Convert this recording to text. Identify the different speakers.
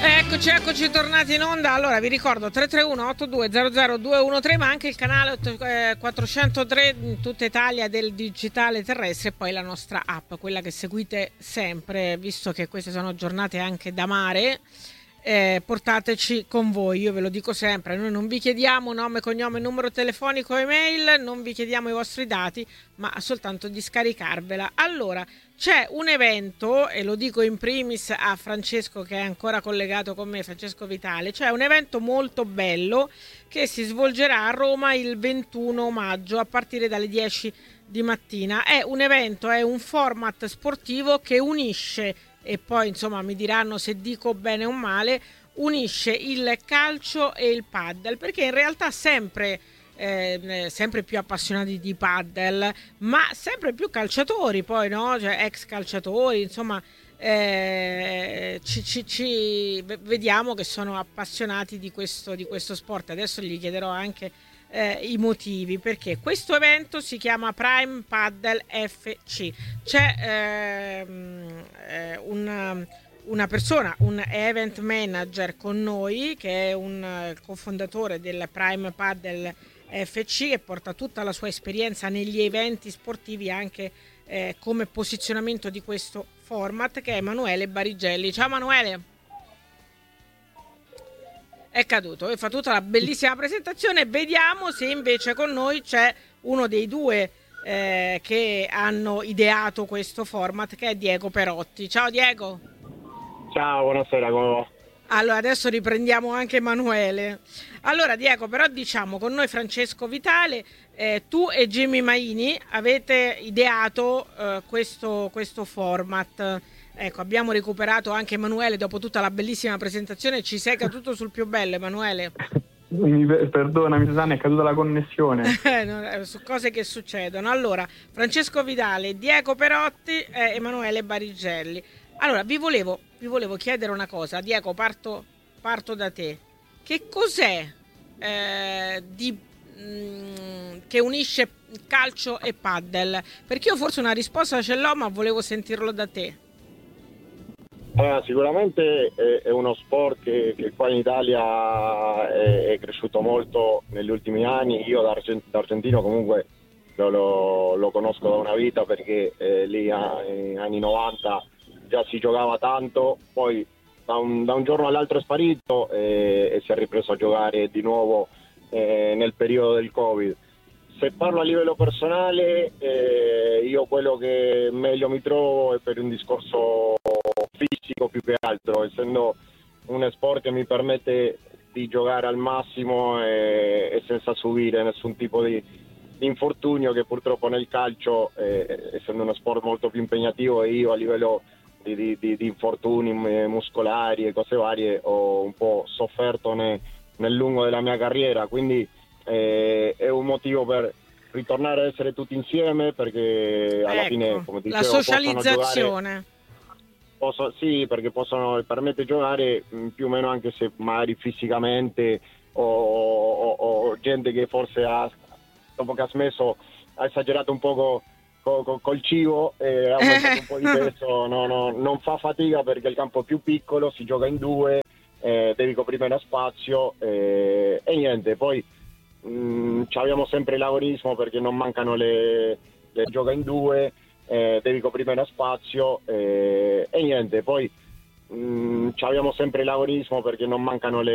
Speaker 1: Eccoci tornati in onda. Allora vi ricordo 331-8200-213, ma anche il canale 403 in tutta Italia del digitale terrestre, e poi la nostra app, quella che seguite sempre, visto che queste sono giornate anche da mare. Portateci con voi, io ve lo dico sempre, noi non vi chiediamo nome, cognome, numero telefonico, email, non vi chiediamo i vostri dati, ma soltanto di scaricarvela. Allora, c'è un evento, e lo dico in primis a Francesco che è ancora collegato con me, Francesco Vitale, c'è un evento molto bello che si svolgerà a Roma il 21 maggio a partire dalle 10 di mattina. È un evento, è un format sportivo che unisce, e poi insomma mi diranno se dico bene o male, unisce il calcio e il paddle, perché in realtà sempre più appassionati di paddle, ma sempre più calciatori poi, no? Cioè ex calciatori, insomma, vediamo che sono appassionati di questo sport. Adesso gli chiederò anche i motivi, perché questo evento si chiama Prime Paddle FC. C'è una persona, un event manager con noi, che è un cofondatore del Prime Paddle FC, che porta tutta la sua esperienza negli eventi sportivi, anche come posizionamento di questo format, che è Emanuele Barigelli. Ciao Emanuele. È caduto e fa tutta la bellissima presentazione. Vediamo se invece con noi c'è uno dei due che hanno ideato questo format, che è Diego Perotti. Ciao Diego.
Speaker 2: Ciao, buonasera, come va?
Speaker 1: Allora, adesso riprendiamo anche Emanuele. Allora, Diego, però diciamo con noi Francesco Vitale, tu e Jimmy Maini avete ideato questo format. Ecco, abbiamo recuperato anche Emanuele dopo tutta la bellissima presentazione. Ci sei caduto sul più bello, Emanuele.
Speaker 3: Perdonami Susanna, è caduta la connessione.
Speaker 1: Su cose che succedono. Allora, Francesco Vitale, Diego Perotti e Emanuele Barigelli. Allora, vi volevo chiedere una cosa. Diego, parto da te. Che cos'è che unisce calcio e paddle? Perché io forse una risposta ce l'ho, ma volevo sentirlo da te.
Speaker 2: Sicuramente è uno sport che qua in Italia è cresciuto molto negli ultimi anni. Io da argentino comunque lo conosco da una vita, perché lì negli anni 90 già si giocava tanto, poi da un giorno all'altro è sparito e si è ripreso a giocare di nuovo nel periodo del Covid. Se parlo a livello personale, io quello che meglio mi trovo è per un discorso fisico più che altro, essendo uno sport che mi permette di giocare al massimo e senza subire nessun tipo di infortunio, che purtroppo nel calcio, essendo uno sport molto più impegnativo, e io a livello di infortuni muscolari e cose varie ho un po' sofferto nel lungo della mia carriera, quindi è un motivo per ritornare a essere tutti insieme, perché alla fine, come dicevo,
Speaker 1: la socializzazione.
Speaker 2: Sì, perché permette giocare più o meno, anche se magari fisicamente o gente che forse dopo che ha smesso ha esagerato un poco col cibo e ha aumentato un po' di peso, non fa fatica, perché il campo è più piccolo, si gioca in due, devi coprire meno spazio e niente, poi abbiamo sempre l'agonismo, perché non mancano le gioca in due, devi coprire meno spazio e niente, poi abbiamo sempre l'agonismo, perché non mancano le